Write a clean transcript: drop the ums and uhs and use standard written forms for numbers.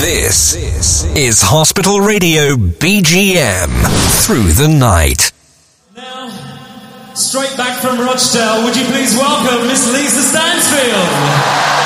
This is Hospital Radio BGM through the night. Now, straight back from Rochdale, would you please welcome Miss Lisa Stansfield?